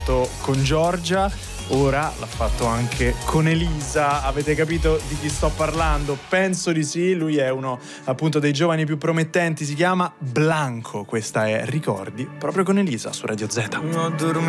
con Giorgia, ora l'ha fatto anche con Elisa. Avete capito di chi sto parlando? Penso di sì, lui è uno appunto dei giovani più promettenti, si chiama Blanco. Questa è Ricordi, proprio con Elisa su Radio Z.